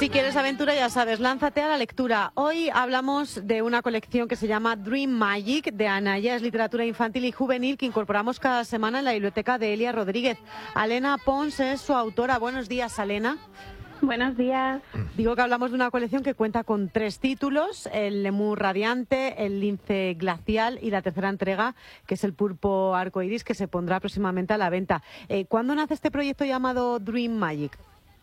Si quieres aventura, ya sabes, lánzate a la lectura. Hoy hablamos de una colección que se llama Dream Magic, de Anaya. Es literatura infantil y juvenil que incorporamos cada semana en la biblioteca de Elia Rodríguez. Alena Pons es su autora. Buenos días, Alena. Buenos días. Digo que hablamos de una colección que cuenta con 3 títulos: el Lemur Radiante, el Lince Glacial y la tercera entrega, que es el Pulpo Arcoiris, que se pondrá próximamente a la venta. ¿Cuándo nace este proyecto llamado Dream Magic?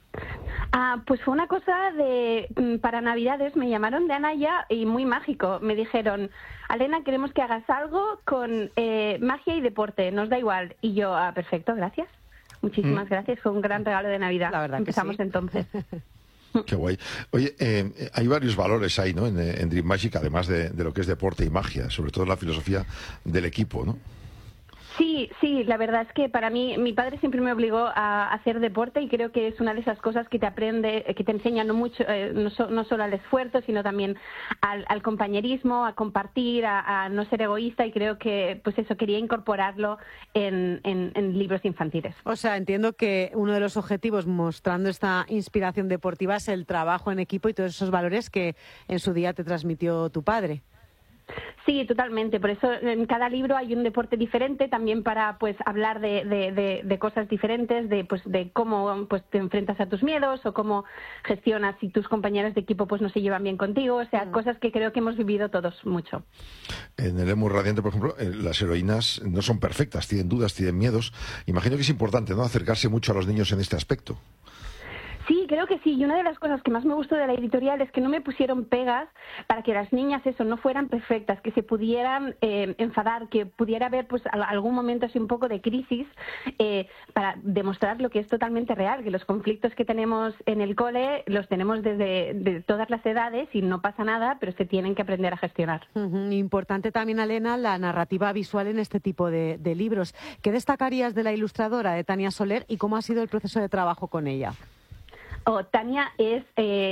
Pues fue una cosa para Navidades, me llamaron de Anaya y muy mágico. Me dijeron, Alena, queremos que hagas algo con magia y deporte, nos da igual. Y yo, perfecto, gracias. Muchísimas gracias, fue un gran regalo de Navidad. La verdad Empezamos que sí. Entonces. Qué guay. Oye, hay varios valores ahí, ¿no? En Dream Magic, además de lo que es deporte y magia, sobre todo la filosofía del equipo, ¿no? Sí, la verdad es que para mí, mi padre siempre me obligó a hacer deporte y creo que es una de esas cosas que te enseñan no solo al esfuerzo, sino también al compañerismo, a compartir, a no ser egoísta, y creo que pues eso quería incorporarlo en libros infantiles. O sea, entiendo que uno de los objetivos mostrando esta inspiración deportiva es el trabajo en equipo y todos esos valores que en su día te transmitió tu padre. Sí, totalmente. Por eso en cada libro hay un deporte diferente, también para pues hablar de cosas diferentes, de cómo pues te enfrentas a tus miedos o cómo gestionas si tus compañeros de equipo pues no se llevan bien contigo, o sea, cosas que creo que hemos vivido todos mucho. En el Lemur Radiante, por ejemplo, las heroínas no son perfectas, tienen dudas, tienen miedos. Imagino que es importante, ¿no?, acercarse mucho a los niños en este aspecto. Sí, creo que sí. Y una de las cosas que más me gustó de la editorial es que no me pusieron pegas para que las niñas no fueran perfectas, que se pudieran enfadar, que pudiera haber pues algún momento así un poco de crisis, para demostrar lo que es totalmente real, que los conflictos que tenemos en el cole los tenemos de todas las edades y no pasa nada, pero se tienen que aprender a gestionar. Importante también, Alena, la narrativa visual en este tipo de libros. ¿Qué destacarías de la ilustradora, de Tania Soler, y cómo ha sido el proceso de trabajo con ella? Tania es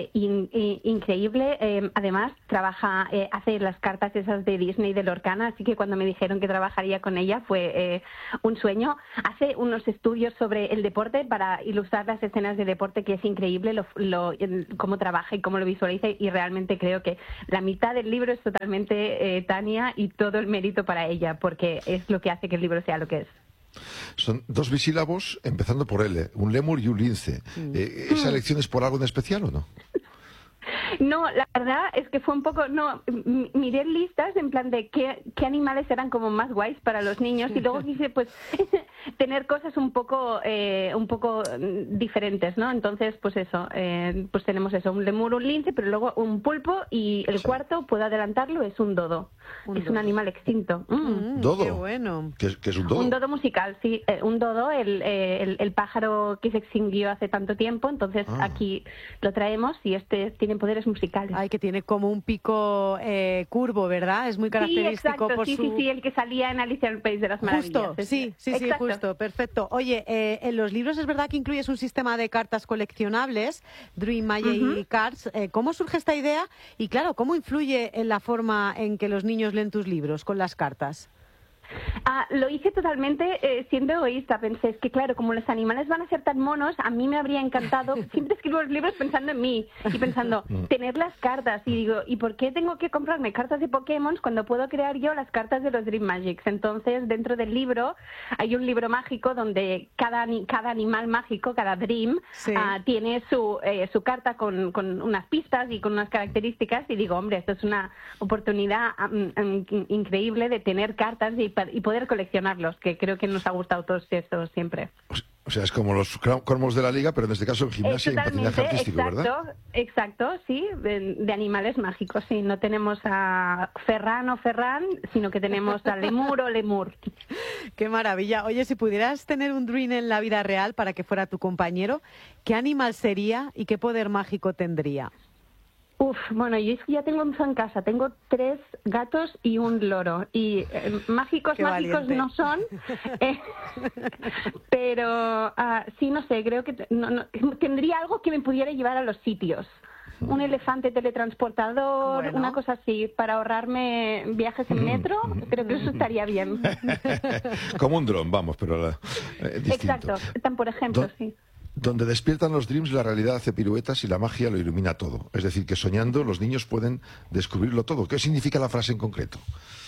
increíble, además hace las cartas esas de Disney de Lorcana, así que cuando me dijeron que trabajaría con ella fue un sueño. Hace unos estudios sobre el deporte para ilustrar las escenas de deporte, que es increíble cómo trabaja y cómo lo visualiza, y realmente creo que la mitad del libro es totalmente Tania, y todo el mérito para ella, porque es lo que hace que el libro sea lo que es. Son 2 bisílabos, empezando por L, un lemur y un lince. ¿Esa elección es por algo en especial o no? No, la verdad es que fue un poco... miré listas en plan de qué animales eran como más guays para los niños, y luego quise pues tener cosas un poco diferentes, ¿no? Entonces, pues eso, pues tenemos eso, un lemur, un lince, pero luego un pulpo, y el cuarto, puedo adelantarlo, es un dodo. Un animal extinto. ¿Dodo? Qué bueno. ¿Qué es un dodo? Un dodo musical, sí. Un dodo, el pájaro que se extinguió hace tanto tiempo, entonces aquí lo traemos, y tiene poderes musicales. Ay, que tiene como un pico curvo, ¿verdad? Es muy característico por su... Sí, el que salía en Alicia en el País de las Maravillas. Justo, sí, justo, perfecto. Oye, en los libros es verdad que incluyes un sistema de cartas coleccionables, Dream Magic Cards. ¿Cómo surge esta idea? Y claro, ¿cómo influye en la forma en que los niños leen tus libros con las cartas? Lo hice totalmente siendo egoísta. Pensé, es que claro, como los animales van a ser tan monos, a mí me habría encantado. Siempre escribo los libros pensando en mí y pensando, tener las cartas. Y digo, ¿y por qué tengo que comprarme cartas de Pokémon cuando puedo crear yo las cartas de los Dream Magics? Entonces, dentro del libro hay un libro mágico donde cada animal mágico, cada Dream, tiene su carta con unas pistas y con unas características. Y digo, hombre, esto es una oportunidad increíble de tener cartas y poder coleccionarlos, que creo que nos ha gustado a todos esto siempre. O sea, es como los cromos de la liga, pero en este caso en gimnasia y en patinaje artístico, ¿verdad? Exacto, sí, de animales mágicos, sí. No tenemos a Ferran o Ferran, sino que tenemos a Lemur o Lemur. Qué maravilla. Oye, si pudieras tener un Dream en la vida real para que fuera tu compañero, ¿qué animal sería y qué poder mágico tendría? Bueno, yo ya tengo en casa, tengo 3 gatos y un loro, y mágicos no son, pero sí, no sé, creo que tendría algo que me pudiera llevar a los sitios. Un elefante teletransportador, una cosa así, para ahorrarme viajes en metro, creo que eso estaría bien. Como un dron, vamos, pero distinto. Exacto, por ejemplo, sí. Donde despiertan los dreams, la realidad hace piruetas y la magia lo ilumina todo. Es decir, que soñando los niños pueden descubrirlo todo. ¿Qué significa la frase en concreto?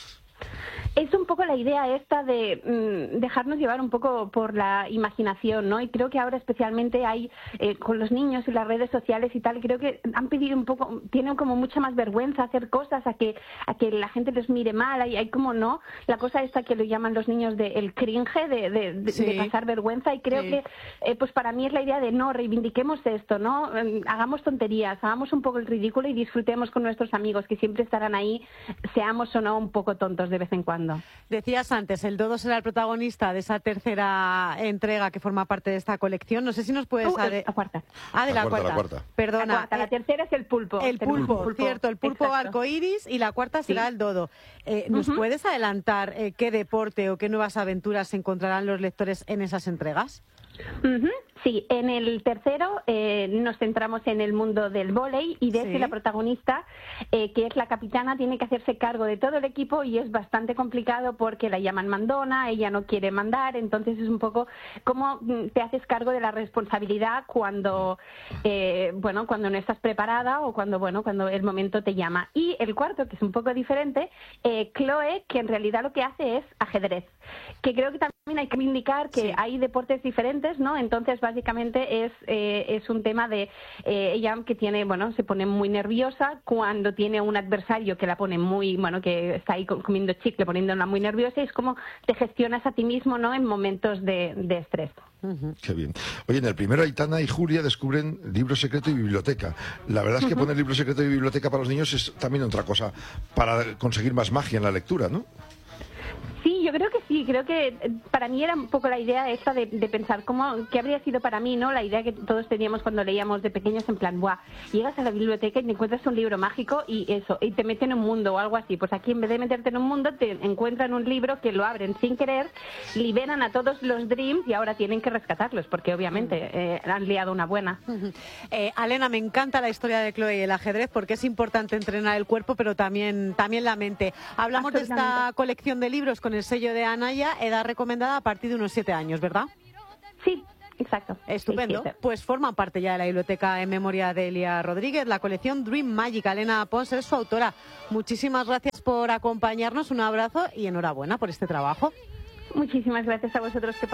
Es un poco la idea esta de dejarnos llevar un poco por la imaginación, ¿no? Y creo que ahora especialmente hay, con los niños y las redes sociales y tal, creo que han pedido un poco, tienen como mucha más vergüenza hacer cosas, a que la gente les mire mal, hay como, ¿no? La cosa esta que lo llaman los niños de el cringe, de pasar vergüenza, y creo que, pues para mí es la idea de no, reivindiquemos esto, ¿no? Hagamos tonterías, hagamos un poco el ridículo y disfrutemos con nuestros amigos, que siempre estarán ahí, seamos o no un poco tontos de vez en cuando. Decías antes, el dodo será el protagonista de esa tercera entrega que forma parte de esta colección. No sé si nos puedes... La cuarta. De la cuarta. Perdona. La tercera es el pulpo. El pulpo, cierto. El pulpo arcoíris, y la cuarta será el dodo. ¿Nos puedes adelantar qué deporte o qué nuevas aventuras encontrarán los lectores en esas entregas? Sí, en el tercero nos centramos en el mundo del vóley, y de ese la protagonista, que es la capitana, tiene que hacerse cargo de todo el equipo, y es bastante complicado porque la llaman mandona, ella no quiere mandar, entonces es un poco cómo te haces cargo de la responsabilidad cuando cuando no estás preparada, o cuando el momento te llama. Y el cuarto, que es un poco diferente, Chloe, que en realidad lo que hace es ajedrez, que creo que también hay que indicar que hay deportes diferentes, ¿no? Entonces básicamente es un tema de ella, que tiene, se pone muy nerviosa cuando tiene un adversario que la pone muy, que está ahí comiendo chicle, poniéndola muy nerviosa, y es como te gestionas a ti mismo, ¿no? En momentos de estrés. Qué bien. Oye, en el primero Aitana y Julia descubren libro secreto y biblioteca. La verdad es que poner libro secreto y biblioteca para los niños es también otra cosa para conseguir más magia en la lectura, ¿no? Sí, yo creo que sí, creo que para mí era un poco la idea esta de pensar qué habría sido para mí, ¿no? La idea que todos teníamos cuando leíamos de pequeños, en plan, ¡buah! Llegas a la biblioteca y te encuentras un libro mágico y te meten en un mundo o algo así. Pues aquí, en vez de meterte en un mundo, te encuentran un libro que lo abren sin querer, liberan a todos los dreams y ahora tienen que rescatarlos, porque obviamente han liado una buena. Alena, me encanta la historia de Chloe y el ajedrez, porque es importante entrenar el cuerpo, pero también la mente. Hablamos de esta colección de libros con el sello de Anaya, edad recomendada a partir de unos 7 años, ¿verdad? Sí, exacto. Estupendo. Pues forman parte ya de la biblioteca en memoria de Elia Rodríguez, la colección Dream Magic. Alena Pons es su autora. Muchísimas gracias por acompañarnos, un abrazo y enhorabuena por este trabajo. Muchísimas gracias a vosotros.